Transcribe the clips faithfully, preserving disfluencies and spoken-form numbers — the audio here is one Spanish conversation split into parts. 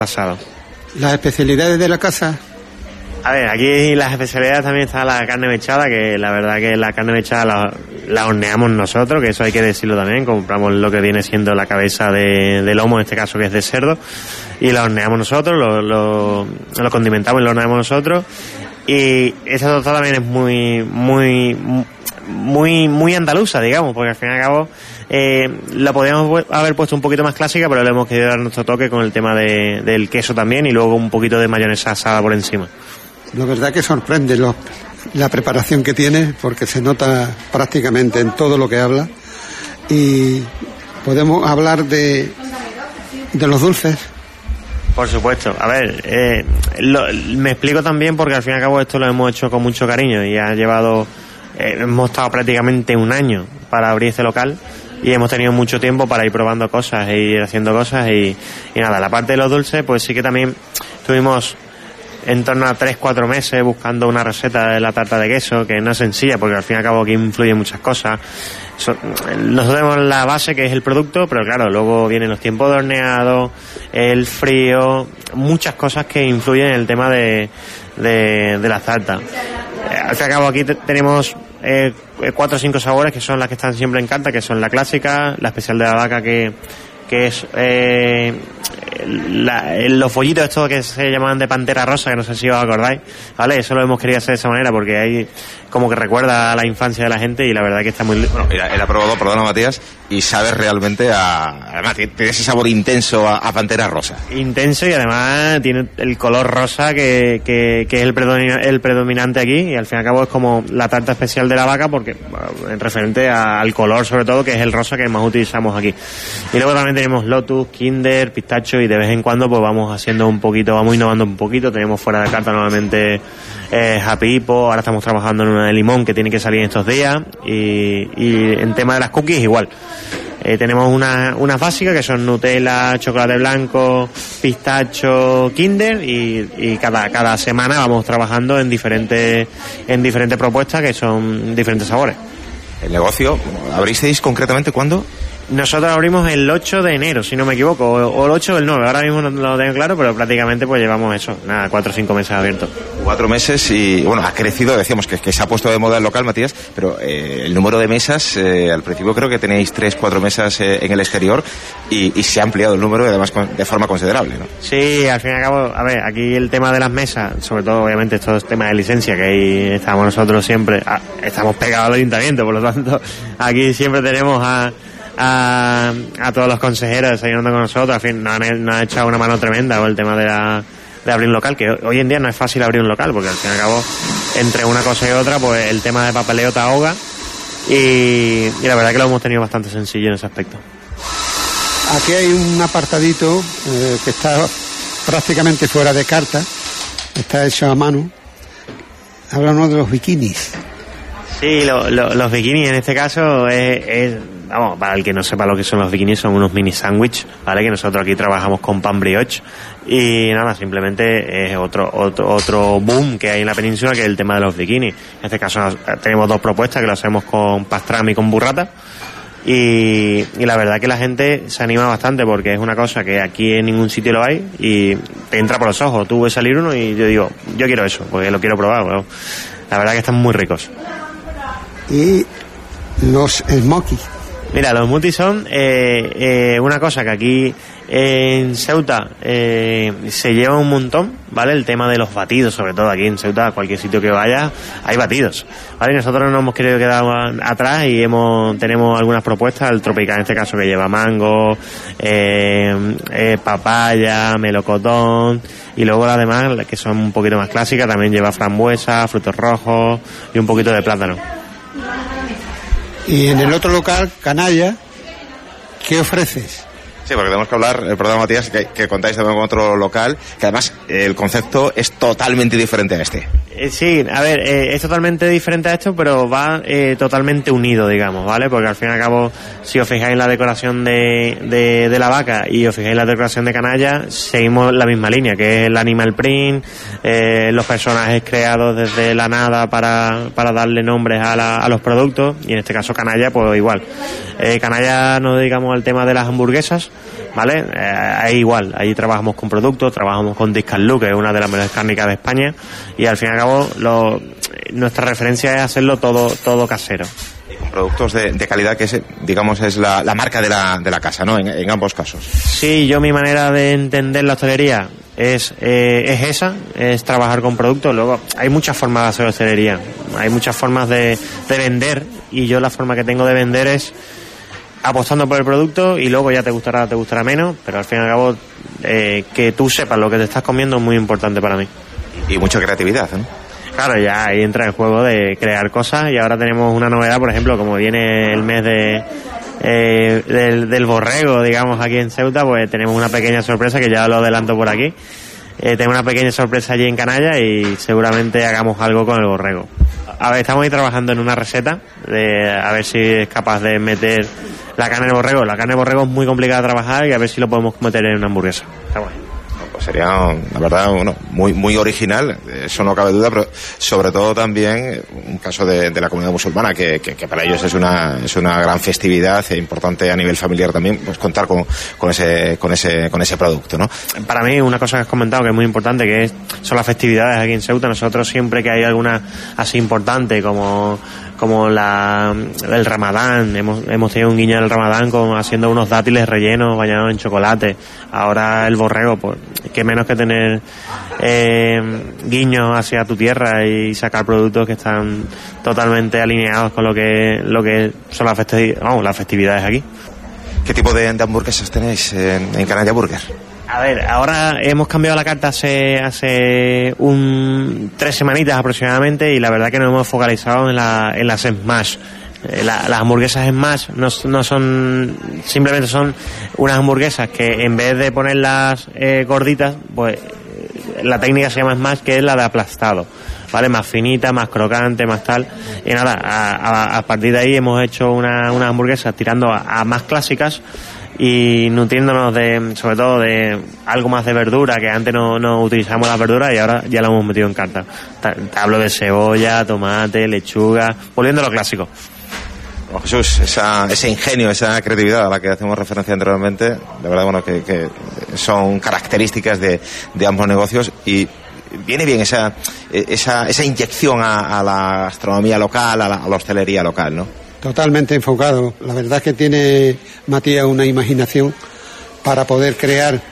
Pasado. ¿Las especialidades de la casa? A ver, aquí las especialidades también está la carne mechada, que la verdad que la carne mechada la, la horneamos nosotros, que eso hay que decirlo también. Compramos lo que viene siendo la cabeza de, de lomo, en este caso que es de cerdo, y la horneamos nosotros, lo, lo, lo condimentamos y lo horneamos nosotros. Y esa torta también es muy, muy, muy, muy andaluza, digamos, porque al fin y al cabo eh, la podríamos haber puesto un poquito más clásica, pero le hemos querido dar nuestro toque con el tema de, del queso también, y luego un poquito de mayonesa asada por encima. La verdad que sorprende lo, la preparación que tiene, porque se nota prácticamente en todo lo que habla. Y podemos hablar de, de los dulces. Por supuesto. A ver, eh, lo, me explico también, porque al fin y al cabo esto lo hemos hecho con mucho cariño y ha llevado, eh, hemos estado prácticamente un año para abrir este local y hemos tenido mucho tiempo para ir probando cosas e ir haciendo cosas y, y nada, la parte de los dulces pues sí que también tuvimos en torno a tres cuatro meses buscando una receta de la tarta de queso, que no es sencilla porque al fin y al cabo aquí influyen muchas cosas. So, nosotros tenemos la base, que es el producto, pero claro, luego vienen los tiempos de horneado, el frío, muchas cosas que influyen en el tema de, de, de las tartas. Eh, al fin y al cabo aquí te, tenemos eh, cuatro o cinco sabores que son las que están siempre en carta, que son la clásica, la especial de la vaca, que que es eh, la, los follitos estos que se llaman de pantera rosa, que no sé si os acordáis, ¿vale? Eso lo hemos querido hacer de esa manera porque hay como que recuerda a la infancia de la gente y la verdad que está muy... Bueno, él, él ha probado, perdona Matías, y sabe realmente a... Además, tiene ese sabor intenso a, a pantera rosa. Intenso, y además tiene el color rosa que, que, que es el, predomina, el predominante aquí, y al fin y al cabo es como la tarta especial de la vaca, porque bueno, en referente a, al color sobre todo, que es el rosa que más utilizamos aquí. Y luego también tenemos Lotus, Kinder, pistacho, y de vez en cuando pues vamos haciendo un poquito, vamos innovando un poquito. Tenemos fuera de carta normalmente eh, Happy Hippo, ahora estamos trabajando en una de limón que tiene que salir en estos días, y, y en tema de las cookies igual. Eh, tenemos unas una básicas que son Nutella, chocolate blanco, pistacho, Kinder, y, y cada cada semana vamos trabajando en diferentes en diferentes propuestas que son diferentes sabores. ¿El negocio abristeis concretamente cuándo? Nosotros abrimos el ocho de enero, si no me equivoco, o, o el ocho o el nueve, ahora mismo no lo tengo claro, pero prácticamente pues llevamos eso, nada, cuatro o cinco meses abiertos. Cuatro meses y, bueno, ha crecido, decíamos que, que se ha puesto de moda el local, Matías, pero eh, el número de mesas, eh, al principio creo que tenéis tres, cuatro mesas eh, en el exterior y, y se ha ampliado el número, además con, de forma considerable, ¿no? Sí, al fin y al cabo, a ver, aquí el tema de las mesas, sobre todo obviamente estos temas de licencia, que ahí estamos nosotros siempre, a, estamos pegados al ayuntamiento, por lo tanto, aquí siempre tenemos a... A, a todos los consejeros desayunando con nosotros. Al fin nos han, nos han echado una mano tremenda con el tema de, la, de abrir un local, que hoy en día no es fácil abrir un local porque al fin y al cabo entre una cosa y otra pues el tema de papeleo te ahoga, y, y la verdad que lo hemos tenido bastante sencillo en ese aspecto. Aquí hay un apartadito eh, que está prácticamente fuera de carta, está hecho a mano. Háblanos de los bikinis. Sí, lo, lo, los bikinis en este caso es, es, vamos, para el que no sepa lo que son los bikinis, son unos mini sándwich, ¿vale? Que nosotros aquí trabajamos con pan brioche, y nada, simplemente es otro, otro, otro boom que hay en la península, que es el tema de los bikinis. En este caso tenemos dos propuestas que lo hacemos con pastrami y con burrata, y, y la verdad que la gente se anima bastante porque es una cosa que aquí en ningún sitio lo hay y te entra por los ojos. Tú ves salir uno y yo digo, yo quiero eso, porque lo quiero probar, ¿no? La verdad que están muy ricos. Y los smokies. Mira, los smoothies son eh, eh, una cosa que aquí en Ceuta eh, se lleva un montón, ¿vale? El tema de los batidos, sobre todo aquí en Ceuta, a cualquier sitio que vaya, hay batidos, ¿vale? Y nosotros no nos hemos querido quedar atrás y hemos tenemos algunas propuestas, el tropical en este caso, que lleva mango, eh, eh, papaya, melocotón, y luego las demás, que son un poquito más clásicas, también lleva frambuesa, frutos rojos y un poquito de plátano. Y en el otro local, Canalla, ¿qué ofreces? Sí, porque tenemos que hablar, el programa Matías, que, que contáis también con otro local, que además eh, el concepto es totalmente diferente a este. Eh, sí, a ver, eh, es totalmente diferente a esto, pero va eh, totalmente unido, digamos, ¿vale? Porque al fin y al cabo, si os fijáis en la decoración de, de, de la vaca y os fijáis en la decoración de Canalla, seguimos la misma línea, que es el animal print, eh, los personajes creados desde la nada para, para darle nombres a, la, a los productos, y en este caso Canalla, pues igual. Eh, Canalla nos dedicamos al tema de las hamburguesas, ¿vale? Eh, ahí igual, ahí trabajamos con productos, trabajamos con Discarlu, que es una de las mejores cárnicas de España, y al fin y al cabo lo, nuestra referencia es hacerlo todo todo casero. Y con productos de, de calidad, que es, digamos, es la, la marca de la, de la casa, ¿no? En, en ambos casos. Sí, yo mi manera de entender la hostelería es, eh, es esa, es trabajar con productos. Luego hay muchas formas de hacer hostelería, hay muchas formas de, de vender, y yo la forma que tengo de vender es apostando por el producto, y luego ya te gustará, te gustará menos, pero al fin y al cabo eh, que tú sepas lo que te estás comiendo es muy importante para mí. Y mucha creatividad, ¿no? Claro, ya ahí entra el juego de crear cosas, y ahora tenemos una novedad, por ejemplo, como viene el mes de eh, del, del borrego, digamos, aquí en Ceuta, pues tenemos una pequeña sorpresa que ya lo adelanto por aquí. Eh, tengo una pequeña sorpresa allí en Canalla, y seguramente hagamos algo con el borrego. A ver, estamos ahí trabajando en una receta de a ver si es capaz de meter la carne de borrego. La carne de borrego es muy complicada de trabajar, y a ver si lo podemos meter en una hamburguesa. Está bueno. Pues sería, la verdad, bueno, muy muy original, eso no cabe duda, pero sobre todo también un caso de, de la comunidad musulmana, que, que, que para ellos es una es una gran festividad e importante a nivel familiar también, pues contar con, con ese con ese con ese producto, ¿no? Para mí, una cosa que has comentado que es muy importante, que es, son las festividades aquí en Ceuta. Nosotros siempre que hay alguna así importante, como como la el Ramadán, hemos hemos tenido un guiño del Ramadán con haciendo unos dátiles rellenos bañados en chocolate. Ahora el borrego, pues que menos que tener eh, guiños hacia tu tierra y sacar productos que están totalmente alineados con lo que lo que son las festividades, vamos, las festividades aquí. ¿Qué tipo de, de hamburguesas tenéis en, en Canalla Burger? A ver, ahora hemos cambiado la carta hace hace un tres semanitas aproximadamente, y la verdad que nos hemos focalizado en la en las Smash. La, las hamburguesas Smash no, no son, simplemente son unas hamburguesas que en vez de ponerlas eh, gorditas, pues la técnica se llama Smash, que es la de aplastado, ¿vale? Más finita, más crocante, más tal. Y nada, a, a, a partir de ahí hemos hecho una, unas hamburguesas tirando a, a más clásicas, y nutriéndonos de, sobre todo de algo más de verdura, que antes no, no utilizamos las verduras, y ahora ya lo hemos metido en carta. Te hablo de cebolla, tomate, lechuga, volviendo a lo clásico. Bueno, Jesús, esa, ese ingenio, esa creatividad a la que hacemos referencia anteriormente, de verdad, bueno, que, que son características de, de ambos negocios, y viene bien esa, esa, esa inyección a, a la gastronomía local, a la, a la hostelería local, ¿no? Totalmente enfocado. La verdad es que tiene Matías una imaginación para poder crear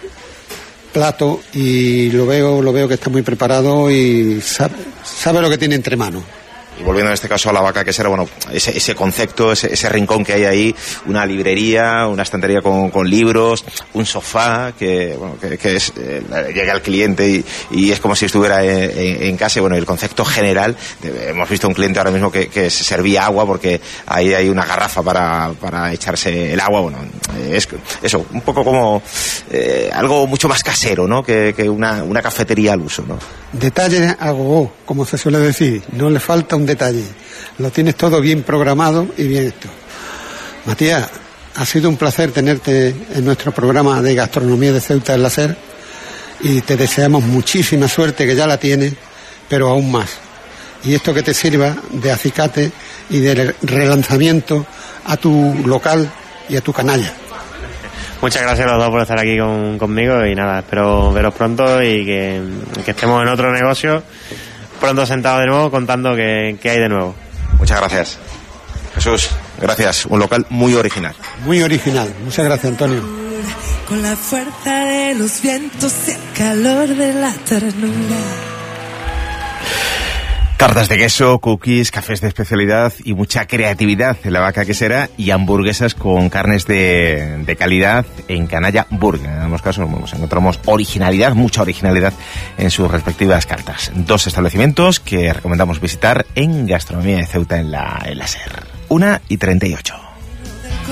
plato, y lo veo, lo veo que está muy preparado y sabe, sabe lo que tiene entre manos. Y volviendo en este caso a la vaca quesera, bueno, ese, ese concepto, ese, ese rincón que hay ahí, una librería, una estantería con, con libros, un sofá que, bueno, que, que es, eh, llega al cliente y, y es como si estuviera en, en, en casa. Y bueno, el concepto general, de, hemos visto un cliente ahora mismo que, que se servía agua porque ahí hay una garrafa para, para echarse el agua. Bueno, es eso, un poco como eh, algo mucho más casero, ¿no? Que, que una, una cafetería al uso, ¿no? Detalle a gogo, como se suele decir, no le falta un detalle, lo tienes todo bien programado y bien esto. Matías, ha sido un placer tenerte en nuestro programa de gastronomía de Ceuta en la SER, y te deseamos muchísima suerte, que ya la tienes, pero aún más. Y esto que te sirva de acicate y de relanzamiento a tu local y a tu canalla. Muchas gracias a los dos por estar aquí con, conmigo, y nada, espero veros pronto y que, que estemos en otro negocio pronto sentados de nuevo contando qué hay de nuevo. Muchas gracias. Jesús, gracias. Un local muy original. Muy original. Muchas gracias, Antonio. Con la fuerza de los vientos y el calor de la ternura. Tartas de queso, cookies, cafés de especialidad y mucha creatividad en la vaca quesera, y hamburguesas con carnes de, de calidad en Canalla Burger. En ambos casos bueno, encontramos originalidad, mucha originalidad en sus respectivas cartas. Dos establecimientos que recomendamos visitar en Gastronomía de Ceuta en la, en la SER. Una y treinta y ocho.